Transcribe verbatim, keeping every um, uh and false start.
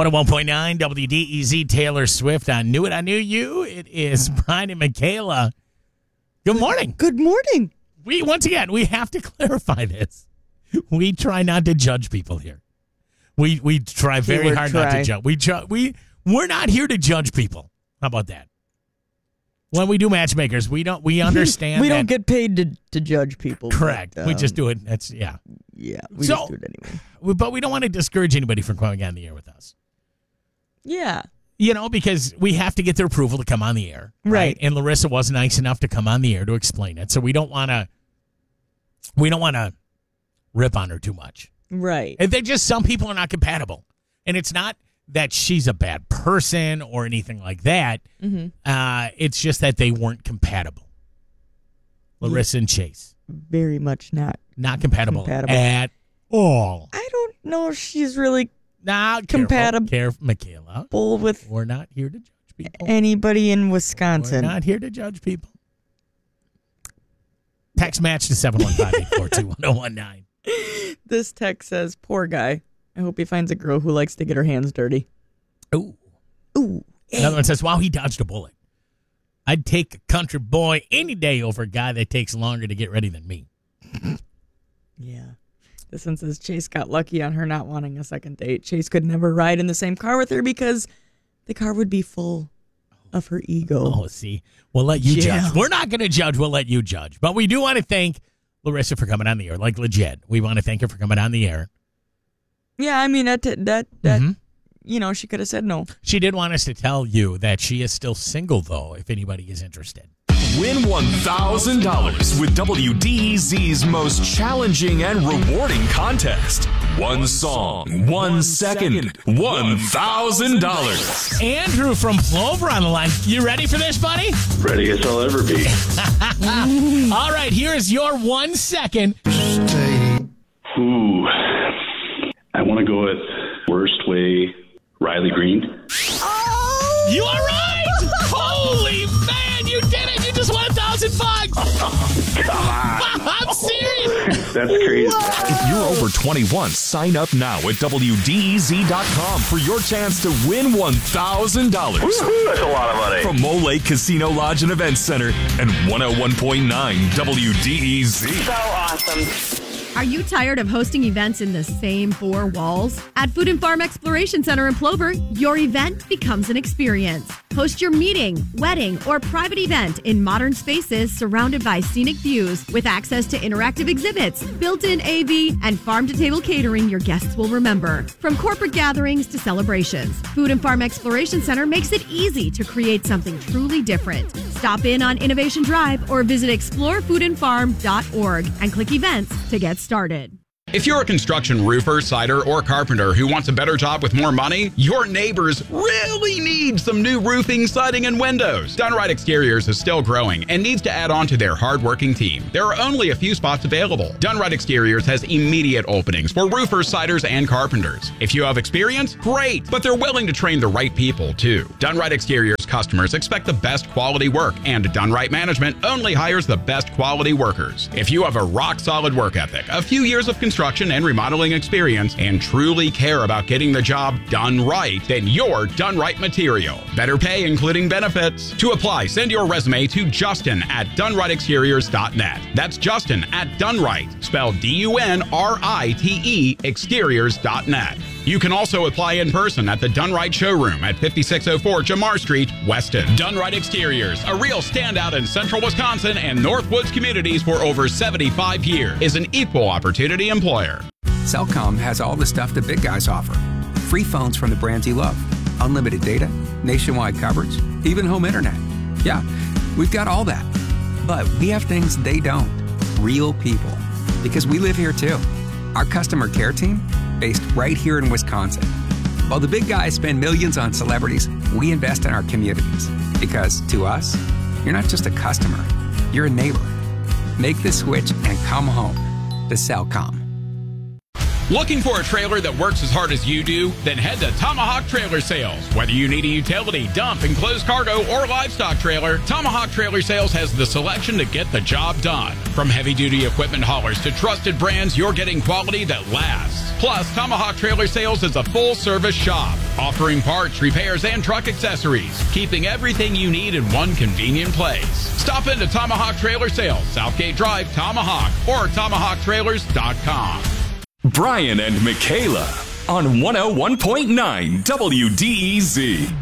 one oh one point nine W D E Z, Taylor Swift. I knew it. I knew you. It is Brian and Michaela. Good morning. Good morning. We once again, we have to clarify this. We try not to judge people here. We we try very Keyword hard try. not to judge. We ju- we we're not here to judge people. How about that? When we do matchmakers, we don't we understand we that, don't get paid to, to judge people. correct. But, we um, just do it. That's yeah. Yeah, we So- just do it anyway. We- But we don't want to discourage anybody from coming on the air with us. Yeah. You know, because we have to get their approval to come on the air. Right. And Larissa was nice enough to come on the air to explain it. So we don't want to we don't want to rip on her too much. Right. And they just, some people are not compatible. And it's not that she's a bad person or anything like that. Mm-hmm. Uh, it's just that they weren't compatible. Larissa and Chase. Very much not. Not compatible, Compatible. at all. I don't know if she's really Now, Compatible. Careful, Michaela. full with We're not here to judge people. anybody in We're Wisconsin. not here to judge people. Text match to seven one five, eight four two, one oh one nine. This text says, poor guy. I hope he finds a girl who likes to get her hands dirty. Ooh. Ooh. Another one says, wow, he dodged a bullet. I'd take a country boy any day over a guy that takes longer to get ready than me. Yeah. This one says, Chase got lucky on her not wanting a second date. Chase could never ride in the same car with her because the car would be full of her ego. Oh, see, we'll let you Yeah. judge. We're not going to judge. We'll let you judge. But we do want to thank Larissa for coming on the air. Like, legit. We want to thank her for coming on the air. Yeah, I mean, that, that, that Mhm. you know, she could have said no. She did want us to tell you that she is still single, though, if anybody is interested. Win one thousand dollars with W D E Z's most challenging and rewarding contest. One song, one second, one thousand dollars. Andrew from Plover on the line. You ready for this, buddy? Ready as I'll ever be. All right, here is your one second. Ooh. I want to go with Worst Way, Riley Green. You are right! Holy man, you did it! You just won a thousand bucks! Come on. I'm serious! That's crazy. If you're over twenty-one, sign up now at W D E Z dot com for your chance to win one thousand dollars. Woo-hoo, that's a lot of money. From Mole Lake Casino Lodge and Event Center and one oh one point nine W D E Z. So awesome. Are you tired of hosting events in the same four walls? At Food and Farm Exploration Center in Plover, your event becomes an experience. Host your meeting, wedding, or private event in modern spaces surrounded by scenic views with access to interactive exhibits, built-in A V, and farm-to-table catering your guests will remember. From corporate gatherings to celebrations, Food and Farm Exploration Center makes it easy to create something truly different. Stop in on Innovation Drive or visit explore food and farm dot org and click events to get started. If you're a construction roofer, sidder, or carpenter who wants a better job with more money, your neighbors really need some new roofing, siding, and windows. Dunright Exteriors is still growing and needs to add on to their hardworking team. There are only a few spots available. Dunright Exteriors has immediate openings for roofers, siders, and carpenters. If you have experience, great, but they're willing to train the right people, too. Dunright Exteriors customers expect the best quality work, and Dunright Management only hires the best quality workers. If you have a rock-solid work ethic, a few years of construction, and remodeling experience, and truly care about getting the job done right, then you're done right material. Better pay, including benefits. To apply, send your resume to Justin at dunright exteriors dot net. That's Justin at Dunright, spelled D U N R I T E, exteriors dot net. You can also apply in person at the Dunright Showroom at fifty-six oh four Jamar Street, Weston. Dunright Exteriors, a real standout in central Wisconsin and Northwoods communities for over seventy-five years, is an equal opportunity employer. Cellcom has all the stuff the big guys offer. Free phones from the brands you love, unlimited data, nationwide coverage, even home internet. Yeah, we've got all that. But we have things they don't. Real people. Because we live here too. Our customer care team, based right here in Wisconsin. While the big guys spend millions on celebrities, we invest in our communities. Because to us, you're not just a customer, you're a neighbor. Make the switch and come home to Cellcom. Looking for a trailer that works as hard as you do? Then head to Tomahawk Trailer Sales. Whether you need a utility, dump, enclosed cargo, or livestock trailer, Tomahawk Trailer Sales has the selection to get the job done. From heavy-duty equipment haulers to trusted brands, you're getting quality that lasts. Plus, Tomahawk Trailer Sales is a full-service shop. offering parts, repairs, and truck accessories, keeping everything you need in one convenient place. Stop into Tomahawk Trailer Sales, Southgate Drive, Tomahawk, or tomahawk trailers dot com. Brian and Michaela on one oh one point nine W D E Z.